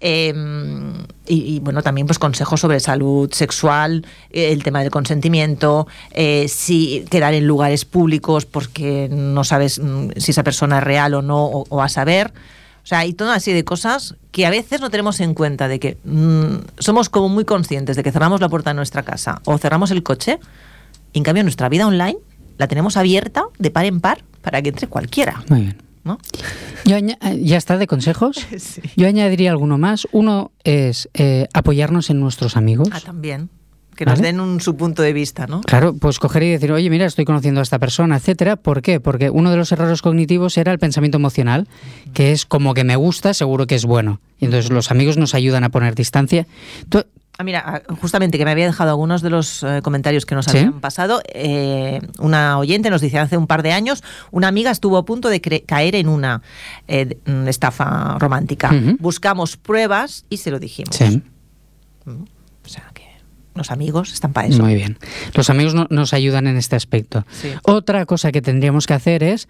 Y bueno, también pues consejos sobre salud sexual, el tema del consentimiento, si quedar en lugares públicos porque no sabes si esa persona es real o no, o a saber. O sea, hay toda una serie de cosas que a veces no tenemos en cuenta, de que somos como muy conscientes de que cerramos la puerta de nuestra casa o cerramos el coche, y en cambio nuestra vida online la tenemos abierta de par en par para que entre cualquiera. Muy bien. ¿No? ¿Ya está de consejos? Sí. Yo añadiría alguno más. Uno es apoyarnos en nuestros amigos. También. Que nos den su punto de vista, ¿no? Claro, pues coger y decir, oye, mira, estoy conociendo a esta persona, etcétera. ¿Por qué? Porque uno de los errores cognitivos era el pensamiento emocional, que es como que me gusta, seguro que es bueno. Y entonces los amigos nos ayudan a poner distancia. Mira, justamente que me había dejado algunos de los comentarios que nos habían pasado. Una oyente nos dice, hace un par de años, una amiga estuvo a punto de caer en una estafa romántica. Buscamos pruebas y se lo dijimos. Sí. O sea, que los amigos están para eso. Muy bien. Los amigos nos ayudan en este aspecto. Sí. Otra cosa que tendríamos que hacer es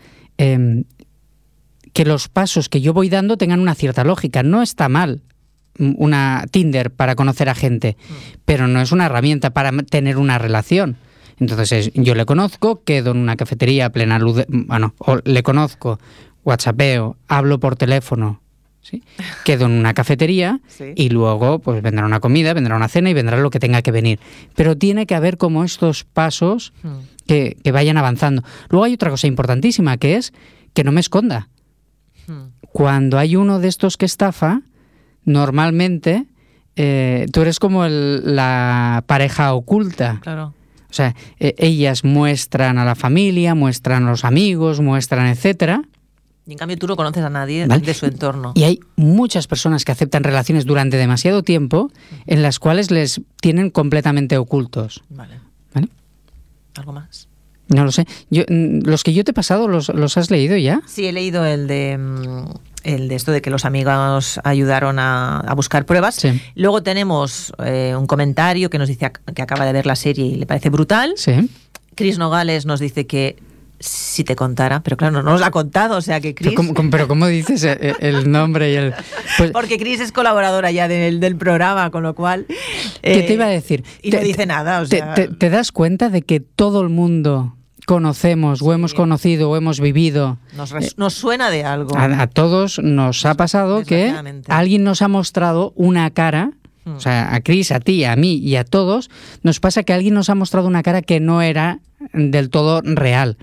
que los pasos que yo voy dando tengan una cierta lógica. No está mal una Tinder para conocer a gente, pero no es una herramienta para tener una relación. Entonces yo le conozco, quedo en una cafetería a plena luz, o le conozco, whatsappeo, hablo por teléfono, ¿sí? Quedo en una cafetería y luego pues vendrá una comida, vendrá una cena y vendrá lo que tenga que venir. Pero tiene que haber como estos pasos que vayan avanzando. Luego hay otra cosa importantísima, que es que no me esconda. Cuando hay uno de estos que estafa, normalmente tú eres como la pareja oculta. Claro. O sea, ellas muestran a la familia, muestran a los amigos, muestran, etcétera. Y en cambio tú no conoces a nadie de su entorno. Y hay muchas personas que aceptan relaciones durante demasiado tiempo en las cuales les tienen completamente ocultos. ¿Vale? ¿Algo más? No lo sé. Los que yo te he pasado, ¿los has leído ya? Sí, he leído el de esto de que los amigos ayudaron a buscar pruebas. Sí. Luego tenemos un comentario que nos dice que acaba de ver la serie y le parece brutal. Sí. Chris Nogales nos dice que si te contara, pero claro, no nos la ha contado, o sea que Chris... Pero ¿cómo dices el nombre y el...? Pues, porque Chris es colaboradora ya del programa, con lo cual... ¿Qué te iba a decir? Y no dice nada, o sea... ¿Te das cuenta de que todo el mundo conocemos o hemos conocido o hemos vivido? Nos suena de algo. A todos nos ha pasado que alguien nos ha mostrado una cara. O sea, a Chris, a ti, a mí y a todos, nos pasa que alguien nos ha mostrado una cara que no era del todo real.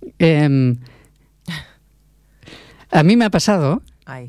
A mí me ha pasado,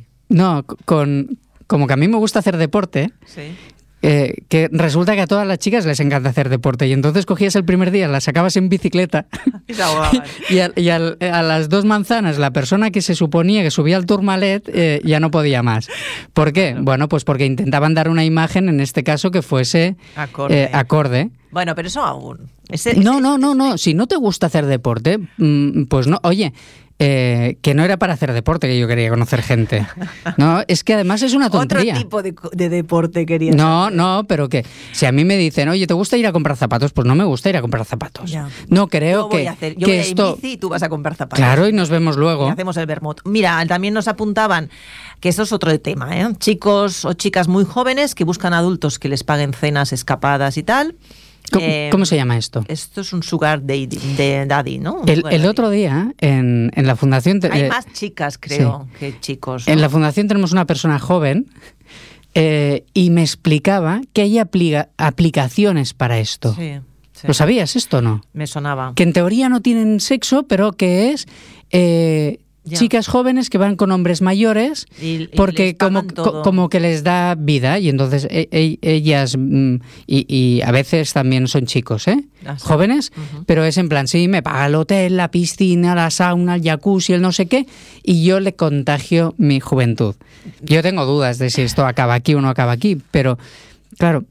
como que a mí me gusta hacer deporte, que resulta que a todas las chicas les encanta hacer deporte, y entonces cogías el primer día, las sacabas en bicicleta y a las 2 manzanas la persona que se suponía que subía al Tourmalet ya no podía más. ¿Por qué? Bueno, pues porque intentaban dar una imagen, en este caso, que fuese acorde. Bueno, pero eso aún... No. Si no te gusta hacer deporte, pues no. Oye, que no era para hacer deporte que yo quería conocer gente. No, es que además es una tontería. Otro tipo de deporte querías hacer. No, pero que si a mí me dicen, oye, ¿te gusta ir a comprar zapatos? Pues no me gusta ir a comprar zapatos. Ya. No creo Yo voy a ir en bici y tú vas a comprar zapatos. Claro, y nos vemos luego. Y hacemos el vermut. Mira, también nos apuntaban que eso es otro tema, Chicos o chicas muy jóvenes que buscan adultos que les paguen cenas, escapadas y tal. ¿Cómo se llama esto? Esto es un sugar daddy, ¿no? El otro día, en la fundación... Hay más chicas, creo, que chicos, ¿no? En la fundación tenemos una persona joven y me explicaba que hay aplicaciones para esto. Sí. ¿Lo sabías esto o no? Me sonaba. Que en teoría no tienen sexo, pero que es... chicas jóvenes que van con hombres mayores porque como que les da vida, y entonces ellas y a veces también son chicos jóvenes, pero es en plan, sí, me paga el hotel, la piscina, la sauna, el jacuzzi, el no sé qué, y yo le contagio mi juventud. Yo tengo dudas de si esto acaba aquí o no acaba aquí, pero claro,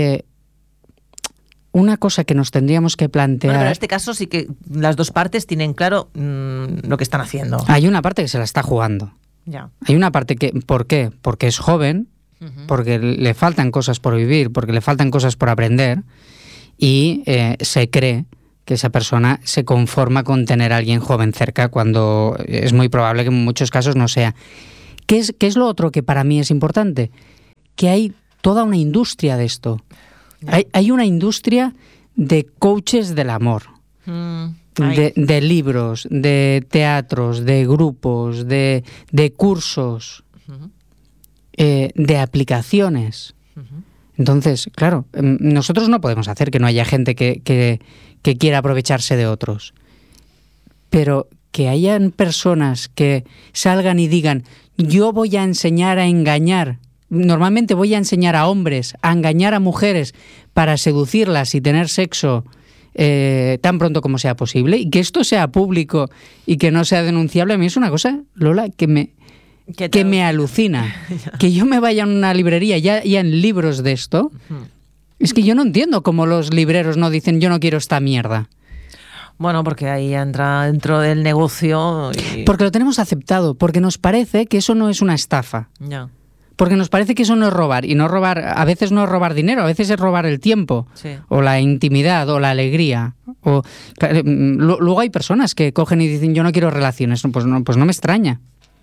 una cosa que nos tendríamos que plantear... Bueno, pero en este caso sí que las dos partes tienen claro lo que están haciendo. Hay una parte que se la está jugando. Ya. Hay una parte que... ¿Por qué? Porque es joven, porque le faltan cosas por vivir, porque le faltan cosas por aprender, y se cree que esa persona se conforma con tener a alguien joven cerca, cuando es muy probable que en muchos casos no sea. ¿Qué es lo otro que para mí es importante? que hay toda una industria de esto. Hay una industria de coaches del amor, de libros, de teatros, de grupos, de cursos, de aplicaciones. Entonces, claro, nosotros no podemos hacer que no haya gente que quiera aprovecharse de otros. Pero que hayan personas que salgan y digan, yo voy a enseñar a engañar, normalmente voy a enseñar a hombres a engañar a mujeres para seducirlas y tener sexo tan pronto como sea posible, y que esto sea público y que no sea denunciable, a mí es una cosa, Lola, que me alucina. Que yo me vaya a una librería ya en libros de esto, es que yo no entiendo cómo los libreros no dicen, yo no quiero esta mierda. Bueno, porque ahí entra dentro del negocio. Porque lo tenemos aceptado, porque nos parece que eso no es una estafa. Ya. Porque nos parece que eso no es robar. Y no robar, a veces no es robar dinero, a veces es robar el tiempo, o la intimidad, o la alegría. Luego hay personas que cogen y dicen, yo no quiero relaciones. Pues no me extraña.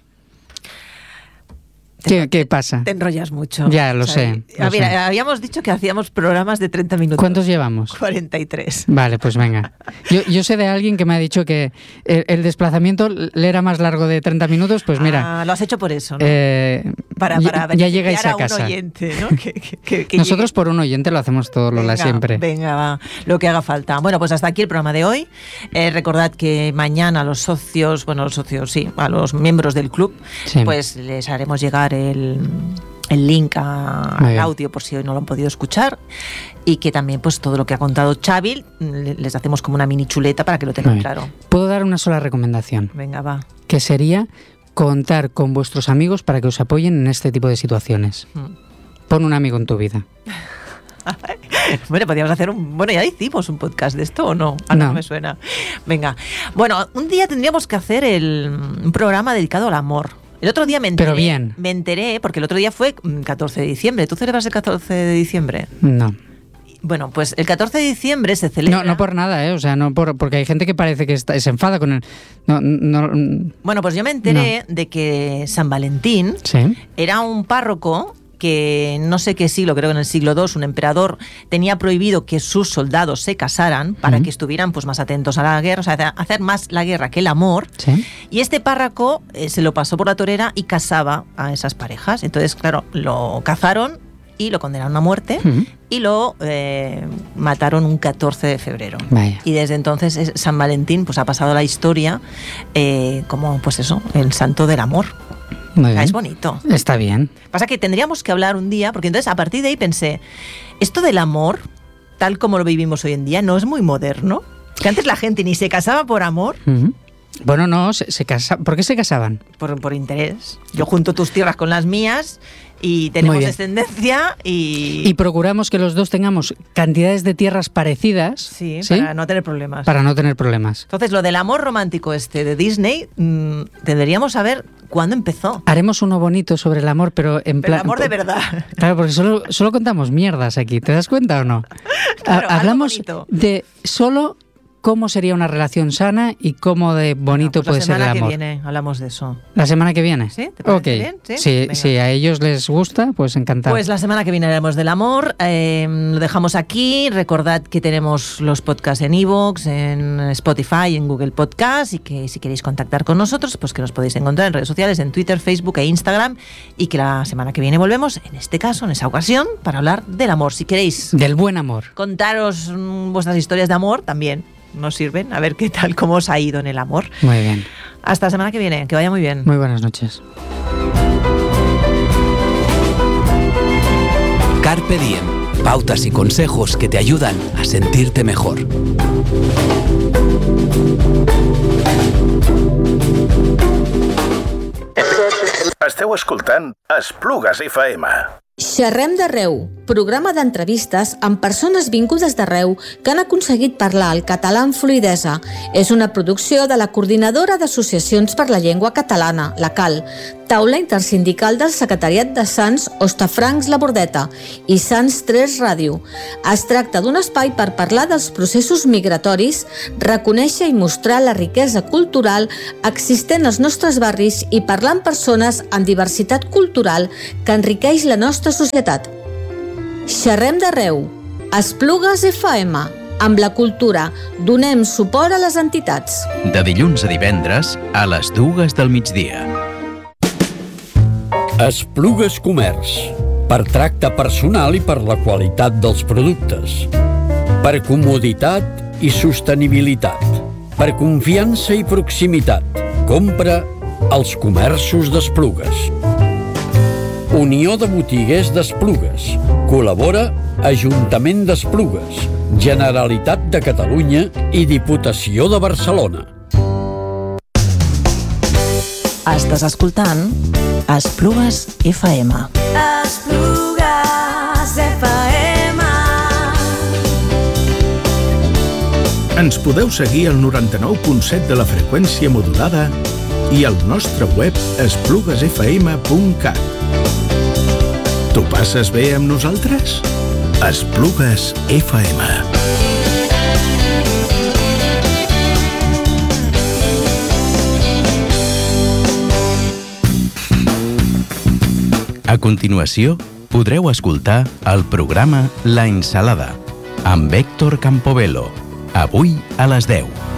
¿Qué pasa? Te enrollas mucho. Ya, lo sé. Habíamos dicho que hacíamos programas de 30 minutos. ¿Cuántos llevamos? 43. Vale, pues venga. Yo sé de alguien que me ha dicho que el desplazamiento le era más largo de 30 minutos, pues mira. Lo has hecho por eso, ¿no? Para ya llegáis a casa. Un oyente, ¿no? que Nosotros llegue. Por un oyente lo hacemos todo, Lola, siempre. Venga, va, lo que haga falta. Bueno, pues hasta aquí el programa de hoy. Recordad que mañana a los socios, a los miembros del club, pues les haremos llegar el link al audio por si hoy no lo han podido escuchar, y que también pues todo lo que ha contado Xavi les hacemos como una mini chuleta para que lo tengan claro. ¿Puedo dar una sola recomendación? Venga, va. Que sería contar con vuestros amigos para que os apoyen en este tipo de situaciones. Pon un amigo en tu vida. Bueno, podríamos hacer ya hicimos un podcast de esto, ¿o no? No me suena. Venga. Bueno, un día tendríamos que hacer un programa dedicado al amor. El otro día me enteré, porque el otro día fue 14 de diciembre. ¿Tú celebras el 14 de diciembre? No. Bueno, pues el 14 de diciembre se celebra... No por nada, o sea, porque hay gente que parece que se enfada con él. Bueno, pues yo me enteré de que San Valentín era un párroco que no sé qué siglo, creo que en el siglo II, un emperador tenía prohibido que sus soldados se casaran para que estuvieran pues más atentos a la guerra, o sea, hacer más la guerra que el amor. Y este párroco se lo pasó por la torera y casaba a esas parejas. Entonces, claro, lo cazaron y lo condenaron a muerte y lo mataron un 14 de febrero. Vaya. Y desde entonces San Valentín pues ha pasado a la historia como pues eso, el santo del amor. Muy bien. Es bonito. Está bien. Pasa que tendríamos que hablar un día, porque entonces a partir de ahí pensé, esto del amor, tal como lo vivimos hoy en día, no es muy moderno. Que antes la gente ni se casaba por amor. Bueno, no, se casaban. ¿Por qué se casaban? Por interés. Yo junto tus tierras con las mías y tenemos descendencia y procuramos que los dos tengamos cantidades de tierras parecidas. Sí, para no tener problemas. Para no tener problemas. Entonces, lo del amor romántico de Disney, deberíamos saber cuándo empezó. Haremos uno bonito sobre el amor, pero en plan... el amor de verdad. Claro, porque solo contamos mierdas aquí, ¿te das cuenta o no? Claro, hablamos de solo... ¿Cómo sería una relación sana y cómo de bonito puede ser el amor? La semana que viene hablamos de eso. ¿La semana que viene? ¿Sí? ¿Te parece bien? Si a ellos les gusta, pues encantado. Pues la semana que viene haremos del amor. Lo dejamos aquí. Recordad que tenemos los podcasts en iVoox, en Spotify, en Google Podcast, y que si queréis contactar con nosotros, pues que nos podéis encontrar en redes sociales, en Twitter, Facebook e Instagram, y que la semana que viene volvemos, en este caso, en esa ocasión, para hablar del amor. Si queréis... Del buen amor. Contaros vuestras historias de amor, también nos sirven, a ver qué tal, cómo os ha ido en el amor. Muy bien. Hasta la semana que viene, que vaya muy bien. Muy buenas noches. Carpe Diem, pautas y consejos que te ayudan a sentirte mejor. Esteu escoltant Esplugues FM. Xerrem d'arreu, programa d'entrevistes amb persones vingudes d'arreu que han aconseguit parlar el català amb fluïdesa. És una producció de la Coordinadora d'Associacions per la Llengua Catalana, la CAL. Taula intersindical del secretariat de Sants Hostafrancs La Bordeta i Sants 3 Ràdio. Es tracta d'un espai per parlar dels processos migratoris, reconèixer i mostrar la riquesa cultural existent als nostres barris i parlar amb persones amb diversitat cultural que enriqueix la nostra societat. Xerrem d'arreu. Esplugues FM. Amb la cultura, donem suport a les entitats. De dilluns a divendres, a les 2 del migdia. Esplugues Comerç. Per tracte personal i per la qualitat dels productes. Per comoditat i sostenibilitat. Per confiança i proximitat. Compra als comerços d'Esplugues. Unió de Botiguers d'Esplugues. Col·labora Ajuntament d'Esplugues, Generalitat de Catalunya i Diputació de Barcelona. Estàs escoltant Esplugues FM. Esplugues FM. Ens podeu seguir al 99.7 de la freqüència modulada i al nostre web espluguesfm.cat. T'ho passes bé amb nosaltres? Esplugues FM. A continuació, podreu escoltar el programa La Ensalada, amb Héctor Campobello, avui a les 10.